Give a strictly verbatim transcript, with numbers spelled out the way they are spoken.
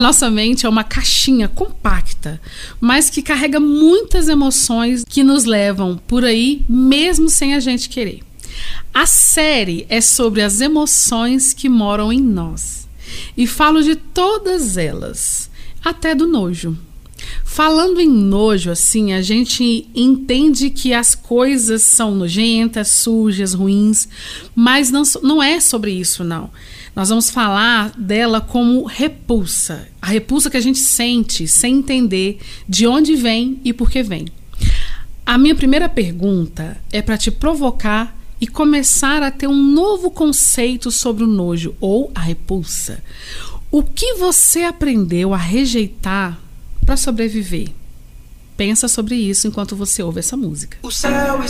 Nossa mente é uma caixinha compacta, mas que carrega muitas emoções que nos levam por aí mesmo sem a gente querer. A série é sobre as emoções que moram em nós. E falo de todas elas, até do nojo. Falando em nojo, assim, a gente entende que as coisas são nojentas, sujas, ruins, mas não, não é sobre isso, não. Nós vamos falar dela como repulsa. A repulsa que a gente sente sem entender de onde vem e por que vem. A minha primeira pergunta é para te provocar e começar a ter um novo conceito sobre o nojo ou a repulsa. O que você aprendeu a rejeitar para sobreviver? Pensa sobre isso enquanto você ouve essa música. O céu